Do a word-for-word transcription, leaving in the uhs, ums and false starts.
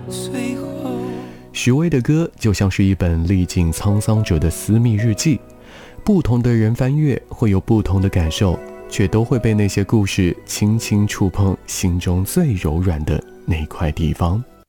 许巍的歌就像是一本历尽沧桑者的私密日记，不同的人翻阅会有不同的感受，却都会被那些故事轻轻触碰心中最柔软的那块地方。